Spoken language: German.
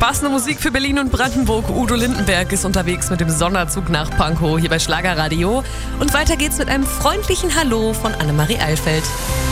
Passende Musik für Berlin und Brandenburg. Udo Lindenberg ist unterwegs mit dem Sonderzug nach Pankow hier bei Schlagerradio. Und weiter geht's mit einem freundlichen Hallo von Annemarie Eilfeld.